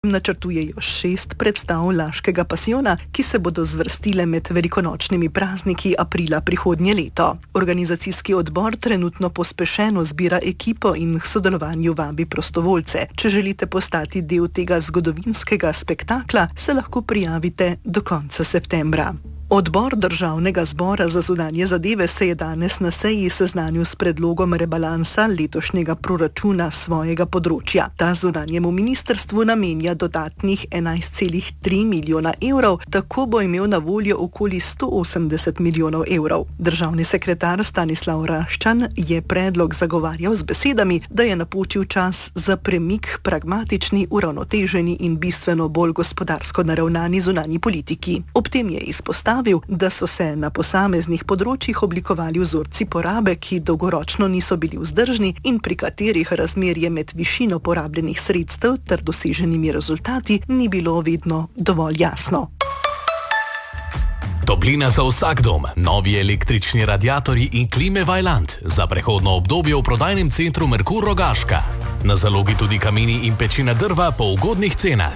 Načrtujejo 6 predstav Laškega pasijona, ki se bodo zvrstile med velikonočnimi prazniki aprila prihodnje leto. Organizacijski odbor trenutno pospešeno zbira ekipo in k sodelovanju vabi prostovoljce. Če želite postati del tega zgodovinskega spektakla, se lahko prijavite do konca septembra. Odbor Državnega zbora za zunanje zadeve se je danes na seji seznanil s predlogom rebalansa letošnjega proračuna svojega področja. Ta zunanjemu ministrstvu namenja dodatnih 11,3 milijona evrov, tako bo imel na voljo okoli 180 milijonov evrov. Državni sekretar Stanislav Raščan je predlog zagovarjal z besedami, da je napočil čas za premik pragmatični, uravnoteženi in bistveno bolj gospodarsko naravnani zunanji politiki. Ob tem je izpostavil, da so se na posameznih področjih oblikovali vzorci porabe, ki dolgoročno niso bili vzdržni in pri katerih razmerje med višino porabljenih sredstev ter doseženimi rezultati ni bilo vedno dovolj jasno. Toplina za vsak dom, novi električni radiatorji in klime Vaillant za prehodno obdobje v prodajnem centru Merkur Rogaška. Na zalogi tudi kamini in pečina drva po ugodnih cenah.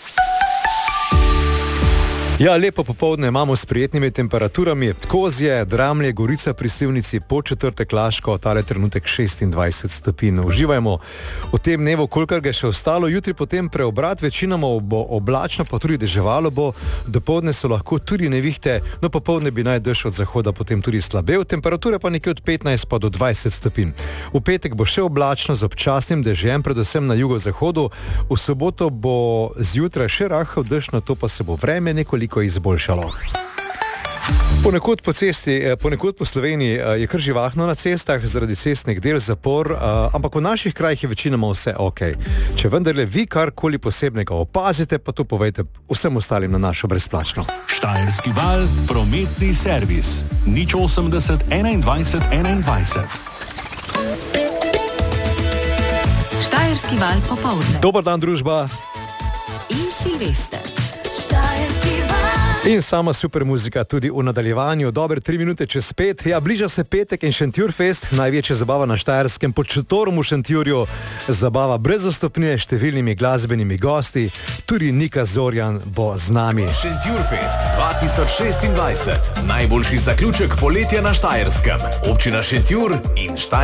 Ja, lepo popoldne imamo s prijetnimi temperaturami. Kozje, Dramlje, Gorica pri Slivnici, Podčetrtek, Laško, tale trenutek 26 stopinj. Uživajmo v tem dnevu, kolikor ga še ostalo. Jutri potem preobrat, večinoma bo oblačno, pa tudi deževalo bo. Dopoldne so lahko tudi nevihte, no popoldne bi naj dež od zahoda potem tudi slabel. Temperature pa nekje od 15 pa do 20 stopinj. V petek bo še oblačno z občasnim dežjem, predvsem na jugozahodu. V soboto bo zjutraj še rahel dež, na to pa se bo vreme nekoliko izboljšalo. Ponekod po cesti, ponekod po Sloveniji je kar živahno na cestah zaradi cestnih del, zapor, ampak v naših krajih je večinoma vse ok. Če vendarle vi karkoli posebnega opazite, pa to povejte vsem ostalim na našo brezplačno. Štajerski val, prometni servis. 080 21 21. Štajerski val popoldne. Dober dan, družba. In Silvester. In sama super muzika tudi v nadaljevanju. Dobre 3 minute čez 5. Ja, bliža se petek in Šentjurfest, največja zabava na Štajerskem, pod šotorom v Šentjurju. Zabava brez zastopnije, številnimi glasbenimi gosti. Tudi Nika Zorjan bo z nami. Šentjurfest 2026. Najboljši zaključek poletja na Štajerskem. Občina Šentjur in Štajerska.